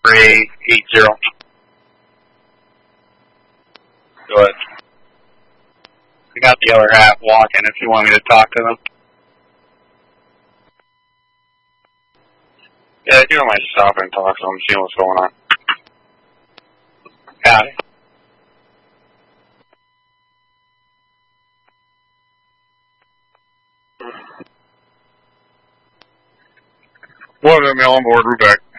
380. Go ahead. I got the other half walking if you want me to talk to them. Yeah, you might stop and talk to them, see what's going on. Got it. What, I'm on board, Rubeck.